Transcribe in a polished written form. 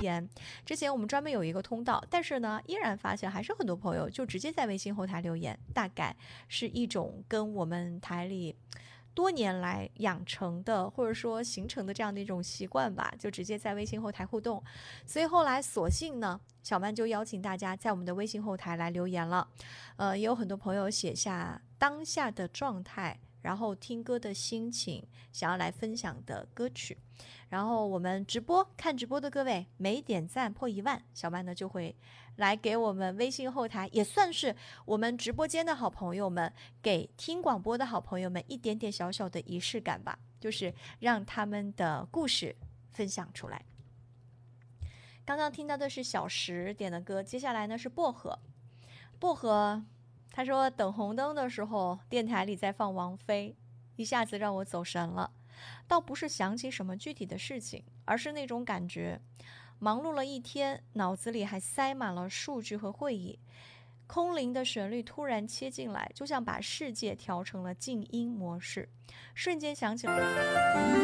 言。之前我们专门有一个通道，但是呢，依然发现还是很多朋友就直接在微信后台留言，大概是一种跟我们台里多年来养成的或者说形成的这样的一种习惯吧，就直接在微信后台互动。所以后来索性呢，小曼就邀请大家在我们的微信后台来留言了。也有很多朋友写下当下的状态，然后听歌的心情，想要来分享的歌曲。然后我们看直播的各位，每点赞破10000，小曼呢就会来给我们微信后台，也算是我们直播间的好朋友们，给听广播的好朋友们一点点小小的仪式感吧，就是让他们的故事分享出来。刚刚听到的是小石点的歌，接下来呢是薄荷。他说等红灯的时候，电台里在放王菲，一下子让我走神了。倒不是想起什么具体的事情，而是那种感觉，忙碌了一天，脑子里还塞满了数据和会议，空灵的旋律突然切进来，就像把世界调成了静音模式，瞬间想起了